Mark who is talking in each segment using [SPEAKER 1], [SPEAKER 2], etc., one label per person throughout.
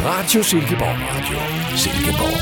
[SPEAKER 1] Radio Silkeborg Radio. Silkeborg.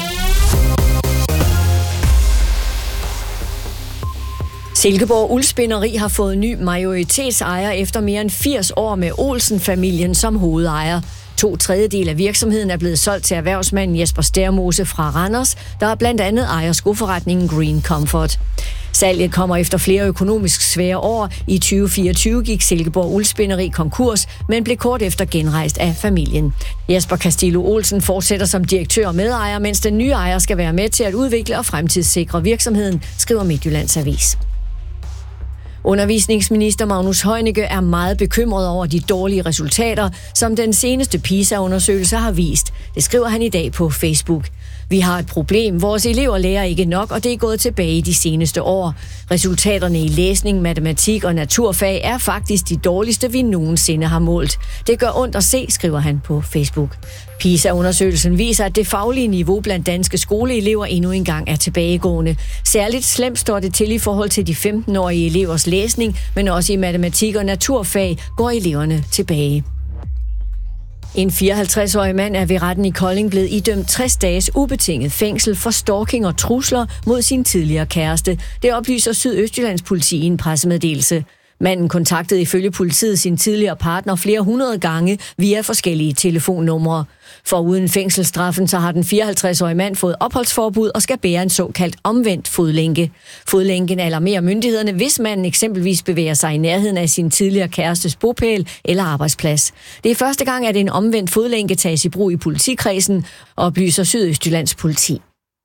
[SPEAKER 2] Silkeborg Uldspinderi har fået ny majoritetsejer efter mere end 80 år med Olsen-familien som hovedejer. 2/3 af virksomheden er blevet solgt til erhvervsmanden Jesper Stærmose fra Randers, der blandt andet ejer skoforretningen Green Comfort. Salget kommer efter flere økonomisk svære år. I 2024 gik Silkeborg Uldspinderi konkurs, men blev kort efter genrejst af familien. Jesper Castillo Olsen fortsætter som direktør og medejer, mens den nye ejer skal være med til at udvikle og fremtidssikre virksomheden, skriver Midtjyllands Avis. Undervisningsminister Magnus Heunicke er meget bekymret over de dårlige resultater, som den seneste PISA-undersøgelse har vist. Det skriver han i dag på Facebook. Vi har et problem. Vores elever lærer ikke nok, og det er gået tilbage de seneste år. Resultaterne i læsning, matematik og naturfag er faktisk de dårligste, vi nogensinde har målt. Det gør ondt at se, skriver han på Facebook. PISA-undersøgelsen viser, at det faglige niveau blandt danske skoleelever endnu engang er tilbagegående. Særligt slemt står det til i forhold til de 15-årige elevers læsning, men også i matematik og naturfag går eleverne tilbage. En 54-årig mand er ved retten i Kolding blevet idømt 60 dages ubetinget fængsel for stalking og trusler mod sin tidligere kæreste. Det oplyser Sydøstjyllands politi i en pressemeddelelse. Manden kontaktede ifølge politiet sin tidligere partner flere 100 gange via forskellige telefonnumre. For uden fængselsstraffen, så har den 54-årige mand fået opholdsforbud og skal bære en såkaldt omvendt fodlænke. Fodlænken alarmerer myndighederne, hvis manden eksempelvis bevæger sig i nærheden af sin tidligere kærestes bopæl eller arbejdsplads. Det er første gang, at en omvendt fodlænke tages i brug i politikredsen, oplyser Sydøstjyllands politi.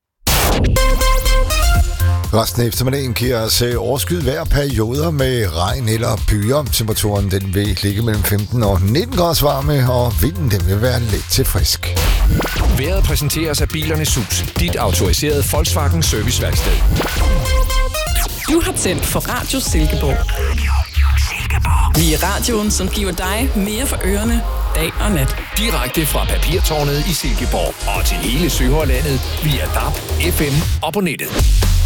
[SPEAKER 3] Resten af eftermiddagen giver os overskyet hver perioder med regn eller byer. Temperaturen den vil ligge mellem 15 og 19 grader varme, og vinden den vil være let til frisk.
[SPEAKER 1] Vejret præsenteres af Bilernes Hus, dit autoriserede Volkswagen serviceværksted.
[SPEAKER 4] Du har tændt for Radio Silkeborg. Vi er radioen, som giver dig mere for ørerne dag og nat.
[SPEAKER 1] Direkte fra Papirtårnet i Silkeborg og til hele Sønderjyllandet via DAB, FM og på nettet.